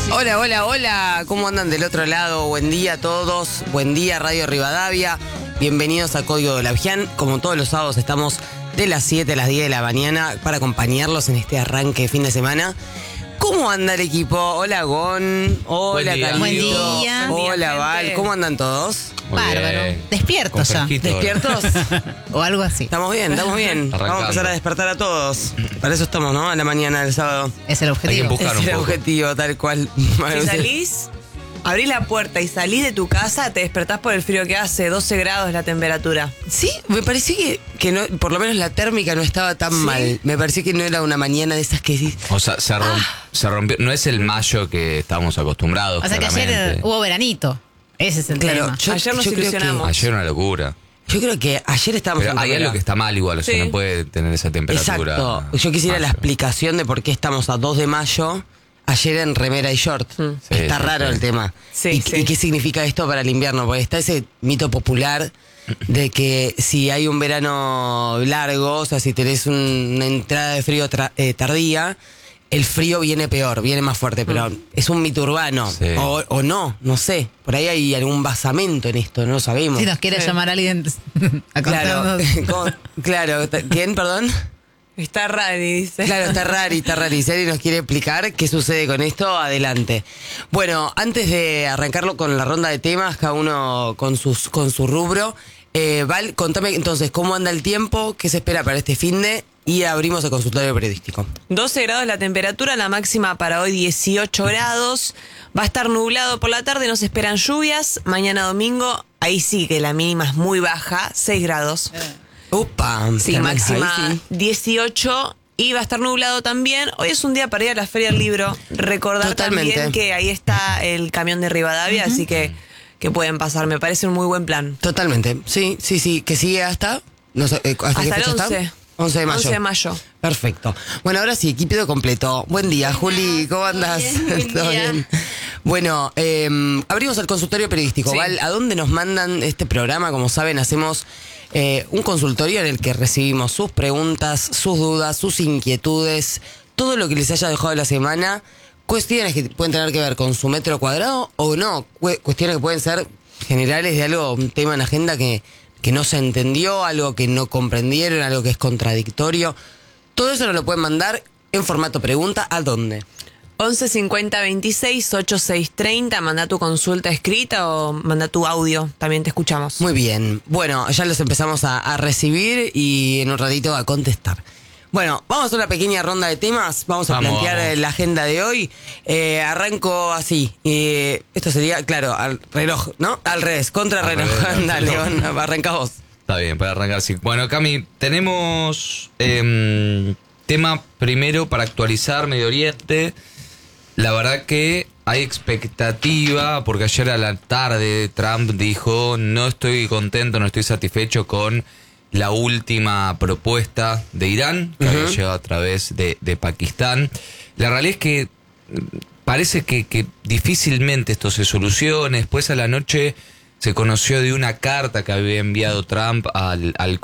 Hola, hola, hola. ¿Cómo andan del otro lado? Buen día a todos. Buen día, Radio Rivadavia. Bienvenidos a Código de la Vigian. Como todos los sábados estamos de las 7 a las 10 de la mañana para acompañarlos en este arranque de fin de semana. ¿Cómo anda el equipo? Hola, Gon. Hola, Carlito. Buen día. Hola, Val. ¿Cómo andan todos? Bárbaro. Despiertos ya. ¿Despiertos? O algo así. Estamos bien, estamos bien. Arrancando. Vamos a empezar a despertar a todos. Para eso estamos, ¿no? A la mañana del sábado. Es el Hay que objetivo. buscar Es un el poco. objetivo, tal cual. Si salís, abrís la puerta y salís de tu casa, te despertás por el frío que hace, 12 grados la temperatura. Sí, me pareció que no, por lo menos la térmica no estaba tan mal. Me pareció que no era una mañana de esas que decís. O sea, se rompió. No es el mayo que estábamos acostumbrados. O sea que ayer claramente. hubo veranito. Ese es el Claro, tema. Ayer nos creo que- ilusionamos. Ayer una locura. Yo creo que ayer estábamos Pero en hay remera. algo que está mal igual, o sea, Sí. no puede tener esa temperatura. Exacto. Yo quisiera la mayo. explicación de por qué estamos a 2 de mayo, ayer en remera y short. Sí, Está sí, raro sí. el tema. Sí, ¿Y, sí. y qué significa esto para el invierno? Porque está ese mito popular de que si hay un verano largo, o sea, si tenés una entrada de frío tardía, el frío viene peor, viene más fuerte, pero es un mito urbano. Sí. O no sé. Por ahí hay algún basamento en esto, no lo sabemos. Si nos quiere Sí. llamar alguien a Claro, contarnos. claro. ¿Quién, perdón? Está raro, dice. Claro, está rari. Si alguien nos quiere explicar qué sucede con esto, adelante. Bueno, antes de arrancarlo con la ronda de temas, cada uno con su rubro, Val, contame entonces cómo anda el tiempo, qué se espera para este finde y abrimos el consultorio periodístico. 12 grados la temperatura, la máxima para hoy 18 grados. Va a estar nublado por la tarde, no se esperan lluvias. Mañana domingo, ahí sí que la mínima es muy baja, 6 grados. Upa, Sí, tremendo, máxima ahí sí. 18 y va a estar nublado también. Hoy es un día para ir a la Feria del Libro. Recordar Totalmente. también que ahí está el camión de Rivadavia, así que pueden pasar. Me parece un muy buen plan. Totalmente, sí, que sigue hasta, no sé, ¿hasta qué Hasta el fecha 11. está? 11 de mayo. 11 de mayo. Perfecto. Bueno, ahora sí, equipo completo. Buen día, Juli, ¿cómo andás? Bien, ¿Todo día. bien? Bueno, abrimos el consultorio periodístico. Sí. Val, ¿a dónde nos mandan este programa? Como saben, hacemos un consultorio en el que recibimos sus preguntas, sus dudas, sus inquietudes, todo lo que les haya dejado la semana, cuestiones que pueden tener que ver con su metro cuadrado o no, cuestiones que pueden ser generales de algo, un tema en agenda que no se entendió, algo que no comprendieron, algo que es contradictorio. Todo eso nos lo pueden mandar en formato pregunta. ¿A dónde? 11 50 26 86 30. Manda tu consulta escrita o manda tu audio. También te escuchamos. Muy bien. Bueno, ya los empezamos a recibir y en un ratito a contestar. Bueno, vamos a hacer una pequeña ronda de temas. Vamos a plantear la agenda de hoy. Arranco así. Esto sería, claro, al reloj, ¿no? Al revés, contra Al reloj. revés, Dale, no. arranca vos. Está bien, para arrancar así. Bueno, Cami, tenemos tema primero para actualizar Medio Oriente. La verdad que hay expectativa, porque ayer a la tarde Trump dijo: no estoy contento, no estoy satisfecho con la última propuesta de Irán, que había llegado a través de Pakistán. La realidad es que parece que difícilmente esto se solucione. Después a la noche se conoció de una carta que había enviado Trump al